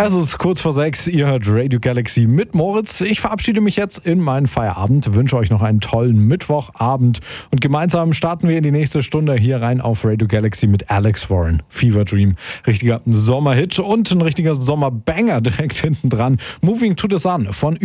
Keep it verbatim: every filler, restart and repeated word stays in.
Es ist kurz vor sechs, ihr hört Radio Galaxy mit Moritz. Ich verabschiede mich jetzt in meinen Feierabend, wünsche euch noch einen tollen Mittwochabend und gemeinsam starten wir in die nächste Stunde hier rein auf Radio Galaxy mit Alex Warren. Fever Dream, richtiger Sommerhit und ein richtiger Sommerbanger direkt hinten dran. Moving to the Sun von